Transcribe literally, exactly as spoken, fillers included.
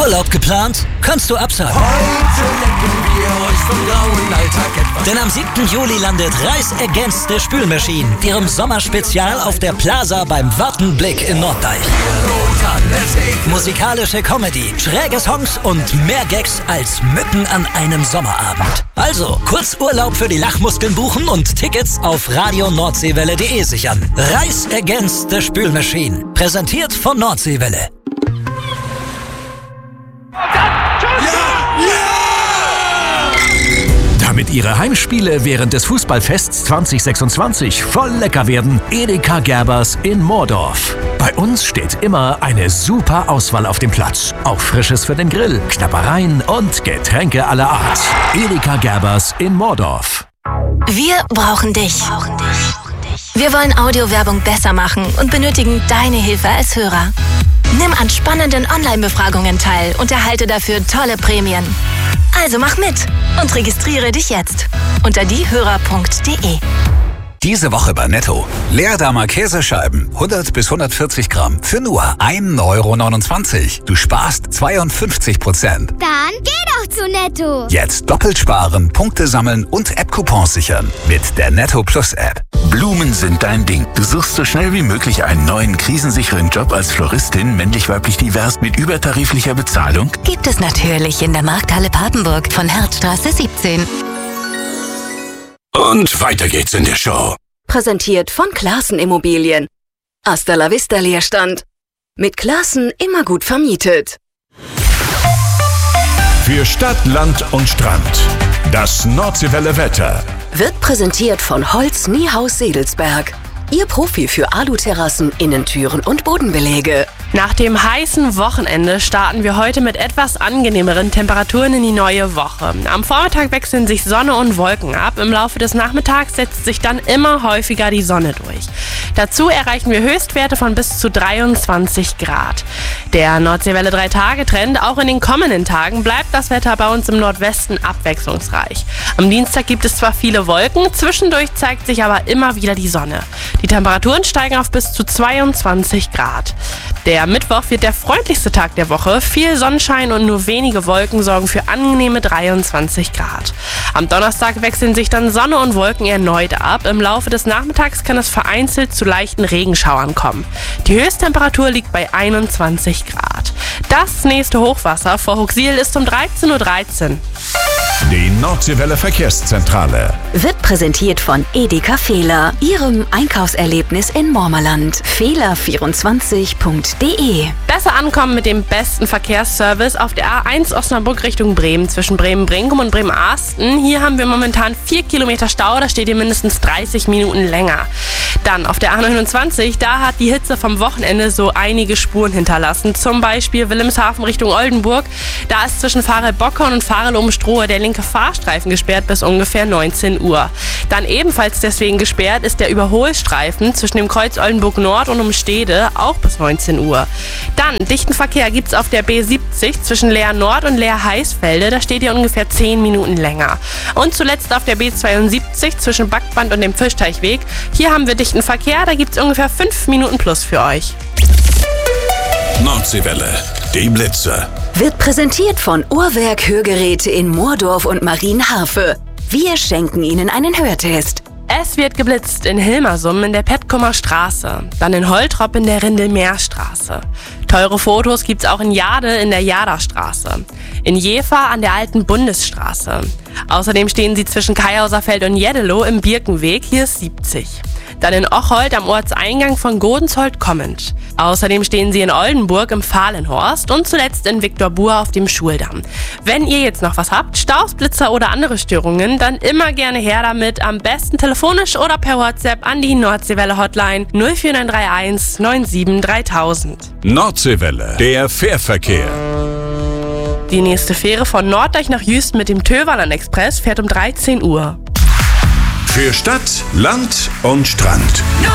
Urlaub geplant? Kannst du absagen. Heute lenken wir euch vom grauen Alltag etwas. Denn am siebten Juli landet Reis Against the Spülmaschine, ihrem Sommerspezial auf der Plaza beim Wartenblick in Norddeich. Musikalische Comedy, schräge Songs und mehr Gags als mitten an einem Sommerabend. Also, Kurzurlaub für die Lachmuskeln buchen und Tickets auf radio nordseewelle punkt de sichern. Reis Against the Spülmaschine, präsentiert von Nordseewelle. Damit Ihre Heimspiele während des Fußballfests zwanzig sechsundzwanzig voll lecker werden, Edeka Gerbers in Moordorf. Bei uns steht immer eine super Auswahl auf dem Platz. Auch Frisches für den Grill, Knabbereien und Getränke aller Art. Edeka Gerbers in Moordorf. Wir brauchen dich. Wir wollen Audiowerbung besser machen und benötigen deine Hilfe als Hörer. Nimm an spannenden Online-Befragungen teil und erhalte dafür tolle Prämien. Also mach mit und registriere dich jetzt unter diehörer punkt de. Diese Woche bei Netto. Leerdamer Käsescheiben, hundert bis hundertvierzig Gramm, für nur ein Euro neunundzwanzig. Du sparst zweiundfünfzig Prozent. Dann geh doch zu Netto. Jetzt doppelt sparen, Punkte sammeln und App-Coupons sichern mit der Netto Plus App. Blumen sind dein Ding. Du suchst so schnell wie möglich einen neuen, krisensicheren Job als Floristin, männlich-weiblich divers mit übertariflicher Bezahlung? Gibt es natürlich in der Markthalle Papenburg von Herzstraße siebzehn. Und weiter geht's in der Show. Präsentiert von Classen Immobilien. Hasta la vista Leerstand. Mit Classen immer gut vermietet. Für Stadt, Land und Strand. Das Nordseewelle Wetter. Wird präsentiert von Holz Niehaus Sedelsberg. Ihr Profi für Aluterrassen, Innentüren und Bodenbelege. Nach dem heißen Wochenende starten wir heute mit etwas angenehmeren Temperaturen in die neue Woche. Am Vormittag wechseln sich Sonne und Wolken ab. Im Laufe des Nachmittags setzt sich dann immer häufiger die Sonne durch. Dazu erreichen wir Höchstwerte von bis zu dreiundzwanzig Grad. Der Nordseewelle drei Tage Trend, auch in den kommenden Tagen bleibt das Wetter bei uns im Nordwesten abwechslungsreich. Am Dienstag gibt es zwar viele Wolken, zwischendurch zeigt sich aber immer wieder die Sonne. Die Temperaturen steigen auf bis zu zweiundzwanzig Grad. Der Mittwoch wird der freundlichste Tag der Woche. Viel Sonnenschein und nur wenige Wolken sorgen für angenehme dreiundzwanzig Grad. Am Donnerstag wechseln sich dann Sonne und Wolken erneut ab. Im Laufe des Nachmittags kann es vereinzelt zu leichten Regenschauern kommen. Die Höchsttemperatur liegt bei einundzwanzig Grad. Das nächste Hochwasser vor Huxil ist um dreizehn Uhr dreizehn. Die Nordseewelle Verkehrszentrale. Wird präsentiert von Edeka Fehler, Ihrem Einkaufserlebnis in Mormerland. Fehler vierundzwanzig punkt de. Besser ankommen mit dem besten Verkehrsservice auf der A eins Osnabrück Richtung Bremen zwischen Bremen-Brinkum und Bremen-Arsten. Hier haben wir momentan vier Kilometer Stau, da steht ihr mindestens dreißig Minuten länger. Dann auf der A neunundzwanzig, da hat die Hitze vom Wochenende so einige Spuren hinterlassen. Zum Beispiel Wilhelmshaven Richtung Oldenburg. Da ist zwischen Farel-Bockhorn und Farel-Umstrohe der linke Fahrstreifen gesperrt bis ungefähr neunzehn Uhr. Dann ebenfalls deswegen gesperrt ist der Überholstreifen zwischen dem Kreuz Oldenburg Nord und Umstede, auch bis neunzehn Uhr. Dann dichten Verkehr gibt es auf der B siebzig zwischen Leer Nord und Leer Heißfelde, da steht ihr ungefähr zehn Minuten länger. Und zuletzt auf der B zweiundsiebzig zwischen Backband und dem Fischteichweg. Hier haben wir dichten Verkehr, da gibt es ungefähr fünf Minuten plus für euch. Nordseewelle, die Blitze. Wird präsentiert von Uhrwerk Hörgeräte in Moordorf und Marienhafe. Wir schenken Ihnen einen Hörtest. Es wird geblitzt in Hilmersum in der Petkumer Straße, dann in Holtrop in der Rindelmeerstraße. Teure Fotos gibt's auch in Jade in der Jaderstraße, in Jever an der alten Bundesstraße. Außerdem stehen sie zwischen Kaihauserfeld und Jeddelo im Birkenweg, hier ist siebzig. Dann in Ocholt am Ortseingang von Godensholt kommend. Außerdem stehen sie in Oldenburg im Fahlenhorst und zuletzt in Viktorbur auf dem Schuldamm. Wenn ihr jetzt noch was habt, Staus, Blitzer oder andere Störungen, dann immer gerne her damit, am besten telefonisch oder per WhatsApp an die Nordseewelle Hotline null vier neun drei eins neun sieben dreitausend. Nordseewelle, der Fährverkehr. Die nächste Fähre von Norddeich nach Jüst mit dem Töverland Express fährt um dreizehn Uhr. Für Stadt, Land und Strand.